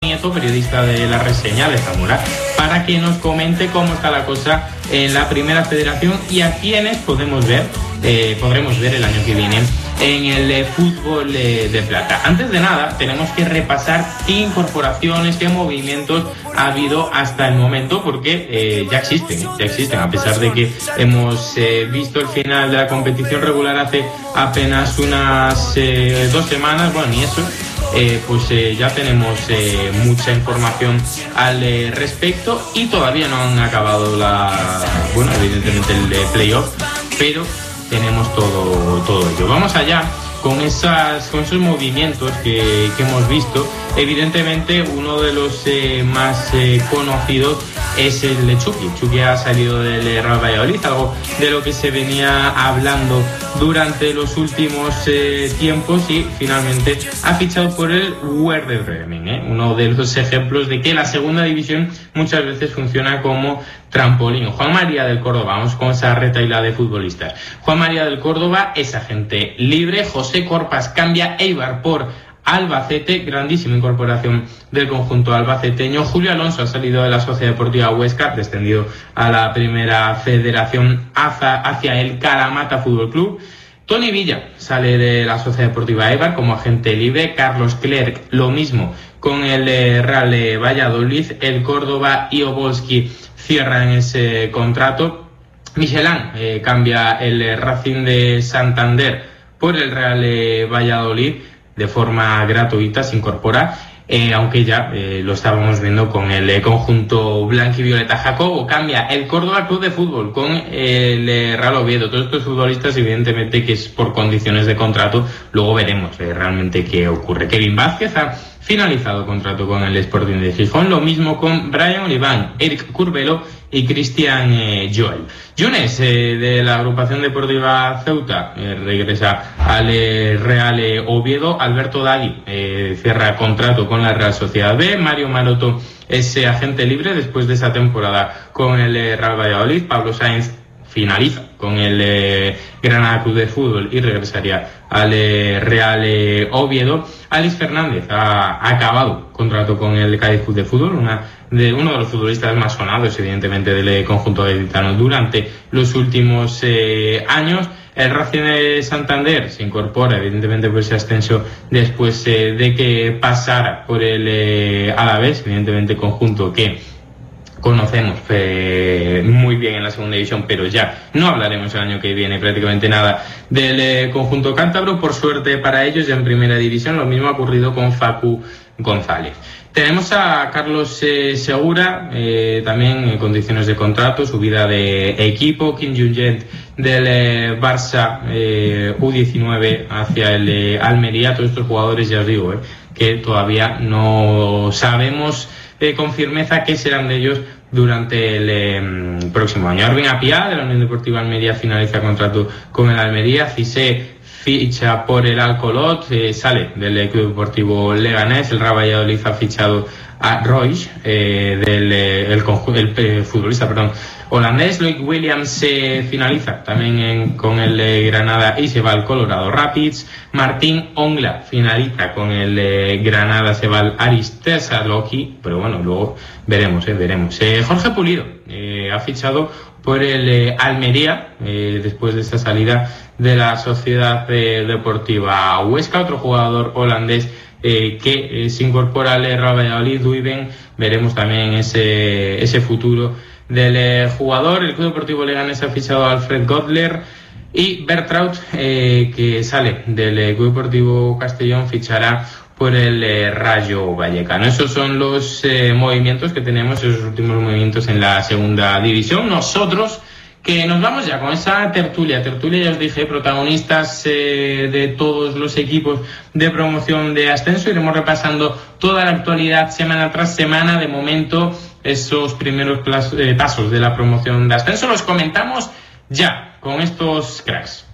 Nieto, periodista de La Reseña de Zamora, para que nos comente cómo está la cosa en la Primera Federación y a quienes podremos ver el año que viene en el fútbol de plata. Antes de nada, tenemos que repasar qué incorporaciones, qué movimientos ha habido hasta el momento, porque ya existen, a pesar de que hemos visto el final de la competición regular hace apenas unas 2 semanas, bueno, ni eso. Ya tenemos mucha información al respecto y todavía no han acabado evidentemente el playoff, pero tenemos todo ello. Vamos allá con esos movimientos que hemos visto. Evidentemente uno de los más conocidos es el de Chucky. Chucky ha salido del Real Valladolid, algo de lo que se venía hablando durante los últimos tiempos, y finalmente ha fichado por el Werder Bremen, uno de los ejemplos de que la segunda división muchas veces funciona como trampolín. Juan María del Córdoba, vamos con esa retahíla de futbolistas. Juan María del Córdoba es agente libre. José Corpas cambia Eibar por Albacete, grandísima incorporación del conjunto albaceteño. Julio Alonso ha salido de la Sociedad Deportiva Huesca, descendido a la Primera Federación hacia el Kalamata Fútbol Club. Tony Villa sale de la Sociedad Deportiva Eibar como agente libre. Carlos Clerc, lo mismo con el Real Valladolid. El Córdoba y Obolski cierran ese contrato. Michelán cambia el Racing de Santander por el Real Valladolid de forma gratuita, se incorpora, aunque ya lo estábamos viendo con el conjunto blanquivioleta. Jacobo cambia el Córdoba Club de Fútbol con el Real Oviedo. Todos estos futbolistas, evidentemente, que es por condiciones de contrato, luego veremos realmente qué ocurre. Kevin Vázquez ha finalizado contrato con el Sporting de Gijón, lo mismo con Brian Oliván, Eric Curbelo y Cristian Joel. Yunes, de la agrupación deportiva Ceuta, regresa al Real Oviedo. Alberto Dagui cierra contrato con la Real Sociedad B. Mario Maroto es agente libre después de esa temporada con el Real Valladolid. Pablo Sáenz finaliza con el Granada Club de Fútbol y regresaría al Real Oviedo. Alex Fernández ha acabado contrato con el Cádiz Club de Fútbol, uno de los futbolistas más sonados, evidentemente, del conjunto gaditano durante los últimos años. El Racing de Santander se incorpora, evidentemente, por ese ascenso después de que pasara por el Alavés, evidentemente conjunto que conocemos muy bien en la segunda división, pero ya no hablaremos el año que viene prácticamente nada del conjunto cántabro. Por suerte para ellos, ya en primera división, lo mismo ha ocurrido con Facu González. Tenemos a Carlos Segura, también en condiciones de contrato, subida de equipo. Kim Jung-Jet del Barça U19 hacia el Almería. Todos estos jugadores, ya os digo, que todavía no sabemos con firmeza qué serán de ellos durante el próximo año. Arvin Apiá, de la Unión Deportiva Almería, finaliza contrato con el Almería. Cissé ficha por el Alcolot, sale del Club Deportivo Leganés. El Real Valladolid ha fichado a Royce, el futbolista holandés. Loic Williams finaliza también con el Granada y se va al Colorado Rapids. Martín Ongla finaliza con el Granada, se va al Aris Thessaloniki, pero bueno, luego veremos. Jorge Pulido ha fichado por el Almería después de esa salida de la Sociedad Deportiva Huesca. Otro jugador holandés que se incorpora al Real Valladolid, Duiven. Veremos también ese futuro del jugador. El Club Deportivo Leganés ha fichado a Alfred Godler, y Bertraut, que sale del Club Deportivo Castellón, fichará por el Rayo Vallecano. Esos son los movimientos que tenemos, esos últimos movimientos en la segunda división. Nosotros, que nos vamos ya con esa tertulia, ya os dije, protagonistas de todos los equipos de promoción de ascenso. Iremos repasando toda la actualidad semana tras semana. De momento, esos primeros pasos de la promoción de ascenso los comentamos ya con estos cracks.